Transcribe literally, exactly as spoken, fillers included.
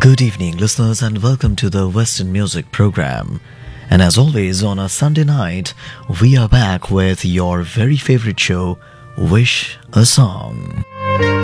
Good evening, listeners, and welcome to the Western Music Program. And as always, on a Sunday night, we are back with your very favorite show, Wish a Song.